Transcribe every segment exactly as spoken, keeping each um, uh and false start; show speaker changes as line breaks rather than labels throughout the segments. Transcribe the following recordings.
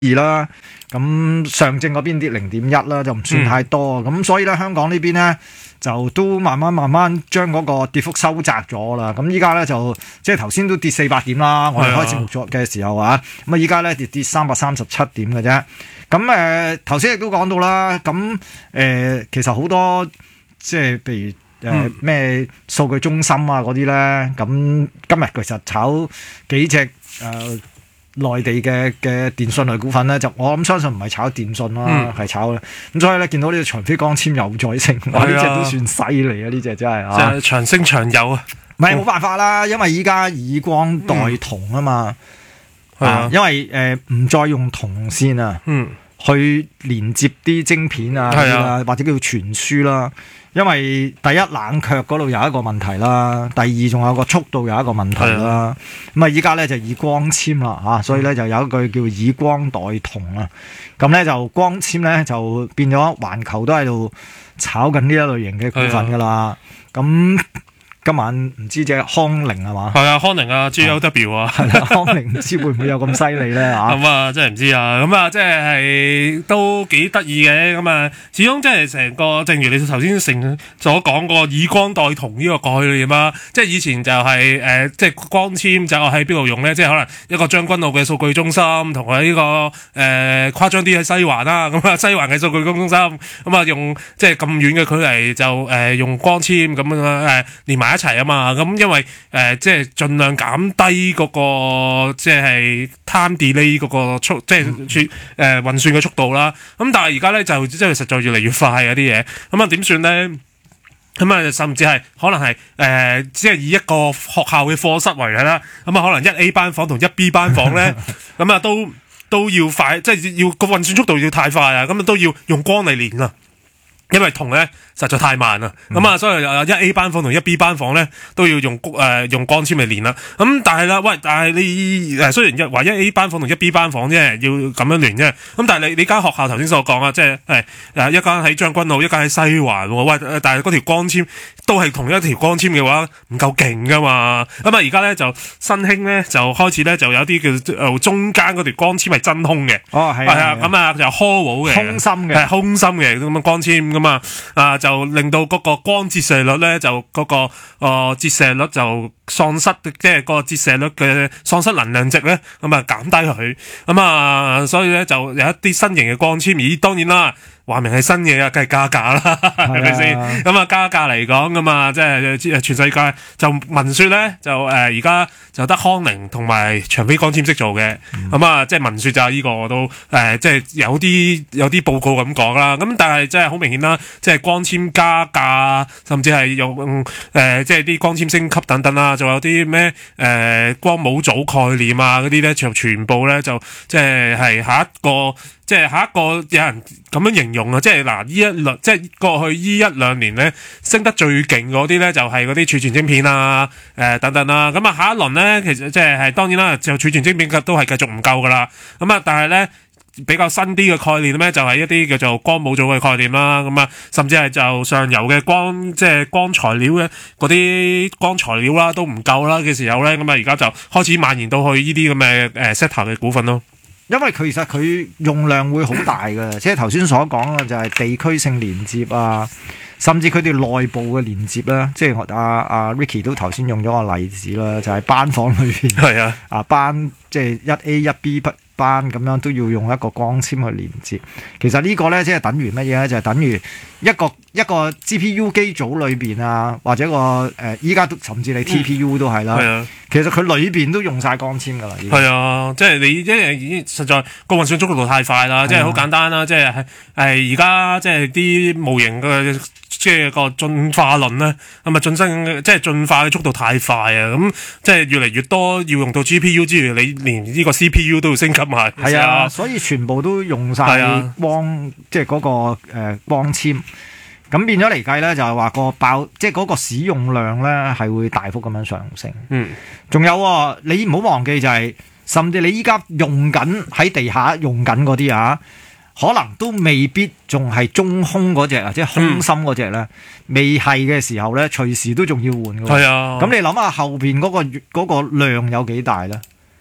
二啦，咁上證嗰邊跌零點一啦，就唔算太多。咁、嗯、所以咧，香港呢邊咧就都慢慢慢慢將嗰個跌幅收窄咗啦。咁依家咧就即係頭先都跌四百點啦，我哋開節目作嘅時候啊，咁啊依家咧跌跌三百三十七點嘅啫。咁誒頭先亦都講到啦，咁誒、呃、其實好多即係譬如誒咩數據中心啊嗰啲咧，咁今日其實炒幾隻誒。呃內地嘅嘅電信類股份咧，就我諗相信唔係炒電信啦，係、嗯、炒嘅。咁所以咧，見到呢隻長飛光纖又再升，哇！呢隻都算犀利啊！呢隻真係啊，
即係長升長有啊。
唔係冇辦法啦，因為依家以光代銅啊嘛，
係、嗯、啊，
因為誒唔、呃、再用銅線啊，嗯，去連接啲晶片啊，係啊，或者叫傳輸啦。因為第一冷卻嗰度有一個問題啦，第二仲有個速度有一個問題啦。咁啊，依家咧就以光纖啦嚇，所以咧就有一句叫以光代銅啊。咁咧就光纖咧就變咗環球都喺度炒緊呢一類型嘅股份噶啦。咁今晚唔知隻康寧係嘛？係
啊，康寧啊 ，G L W 啊，
係啦，康寧唔知會唔會有咁犀利咧嚇？
咁啊，真係唔知啊！咁啊，即係係都幾得意嘅。咁啊，始終即係成個，正如你頭先成所講過以光代銅呢個概念啊。即係以前就係、是、誒、呃，即係光纖就喺邊度用咧？即係可能一個將軍澳嘅數據中心，同埋呢個誒、呃、誇張啲喺西環啦。咁啊，西環嘅數據中心，咁啊用即係咁遠嘅距離就誒、呃、用光纖咁樣誒連埋一齊啊嘛，咁因為誒、呃、即係盡量減低嗰、那個即係 time delay 嗰個速，即係誒運算嘅速度啦。咁但係而家咧就即係實在越嚟越快啊啲嘢，咁啊點算咧？咁啊甚至係可能係誒、呃、即係以一個學校嘅課室為例啦，咁啊可能一 A 班房同一 B 班房咧，咁啊都都要快，即係要個運算速度要太快啊，咁啊都要用光嚟練啊。因為銅咧實在太慢啦，咁、嗯、啊，所以一 A 班房同一 B 班房咧都要用誒、呃、用光纖嚟練啦。咁但係啦，喂，但係你誒雖然一話一 A 班房同一 B 班房啫，要咁樣練啫。咁但係你你間學校頭先所講啊，即係誒誒一間喺將軍澳，一間喺西環喎。喂，但係嗰條光纖都係同一條光纖嘅話，唔夠勁噶嘛。咁啊，而家咧就新興咧就開始咧就有啲叫誒中間嗰條光纖係真空嘅。
哦，係啊，
咁啊就 hollow 嘅，空心嘅，係空心嘅咁嘅光纖咁啊，啊就令到嗰個光折射率咧就嗰、嗰個誒、呃、折射率就喪失，即係個折射率嘅喪失能量值咧，咁啊減低佢，咁啊所以咧就有一啲新型嘅光纖，而當然啦。話明係新嘢啊，梗係加價啦，係咪先？咁啊加價嚟講噶嘛，即係全世界就聞說咧，就誒而家就得康寧同埋長飛光纖識做嘅，咁、嗯、啊即係聞說就係呢個我都誒、呃、即係有啲有啲報告咁講啦。咁但係即係好明顯啦，即係光纖加價，甚至係用誒、呃、即係啲光纖升級等等啦，仲有啲咩誒光模組概念啊嗰啲咧，就全部咧就即係係下一個。即係下一個有人咁樣形容啊，即係嗱，呢一輪即係過去呢一兩年咧升得最勁嗰啲咧，就係嗰啲儲存晶片啊，誒、呃、等等啦。咁啊，下一輪咧，其實即係係當然啦，就儲存晶片都係繼續唔夠噶啦。咁啊，但係咧比較新啲嘅概念咧，就係、是、一啲叫做光模組嘅概念啦。咁啊，甚至係就上游嘅光，即係光材料嘅嗰啲光材料啦，都唔夠啦嘅時候咧，咁啊，而家就開始蔓延到去呢啲咁嘅誒 sector 嘅股份咯。
因為佢其實佢用量會好大嘅，即係頭先所講嘅就係地區性連接啊，甚至佢哋內部嘅連接啦，即係阿阿 Ricky 都頭先用咗個例子啦，就係、是、班房裏邊係啊，啊班即係一 A 一 B 班咁樣都要用一個光纖去連接。其實呢個咧即係等於乜嘢咧？就係、是、等於一個一個 G P U 機組裏邊啊，或者個誒依家都甚至你 T P U 都係啦。嗯其實佢裏邊都用晒光纖噶啦，
係啊，即係你因為已經實在個運算速度太快啦，即係好簡單啦，即係係而家即係啲模型嘅即係個進化論咧，咁啊進生即係進化嘅速度太快啊，咁即係越嚟越多要用到 G P U 之餘，你連呢個 C P U 都要升級埋，
係啊，所以全部都用晒光，即係嗰個誒、呃、光纖。咁變咗嚟計咧，就係話個爆，即係嗰個使用量咧，係會大幅咁樣上升。嗯，仲有、哦、你唔好忘記就係、是，甚至你依家用緊喺地下用緊嗰啲啊，可能都未必仲係中空嗰隻啊，即係空心嗰隻咧，未係嘅時候咧，隨時都仲要換㗎。係啊，咁你諗下後邊嗰、嗰個嗰個量有幾大咧？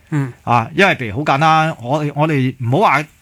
嗯
啊，因為譬如好簡單，我我哋唔好話